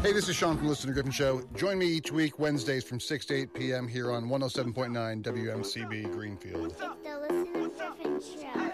Hey, this is Sean from Listen to Griffin Show. Join me each week, Wednesdays from 6 to 8 p.m. here on 107.9 WMCB Greenfield. It's the Listen to Griffin Show.